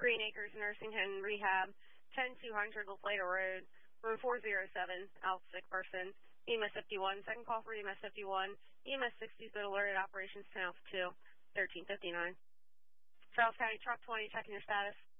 Green Acres Nursing Home Rehab, 10200 La Plata Road, room 407, out sick person, EMS 51, second call for EMS 51, EMS 60's been alerted, operations 10 Alpha 2, 1359. Charles County Truck 20, checking your status.